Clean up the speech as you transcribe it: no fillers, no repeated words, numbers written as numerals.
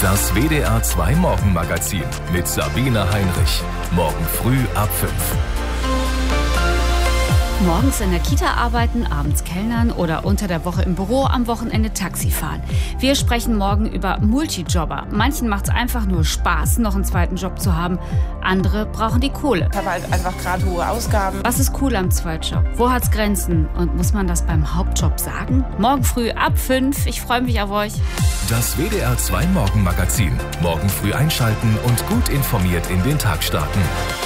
Das WDR 2 Morgenmagazin mit Sabine Heinrich. Morgen früh ab 5. Morgens in der Kita arbeiten, abends kellnern oder unter der Woche im Büro, am Wochenende Taxi fahren. Wir sprechen morgen über Multijobber. Manchen macht es einfach nur Spaß, noch einen zweiten Job zu haben. Andere brauchen die Kohle. Ich habe halt einfach gerade hohe Ausgaben. Was ist cool am Zweitjob? Wo hat's Grenzen? Und muss man das beim Hauptjob sagen? Morgen früh ab 5. Ich freue mich auf euch. Das WDR 2 Morgenmagazin. Morgen früh einschalten und gut informiert in den Tag starten.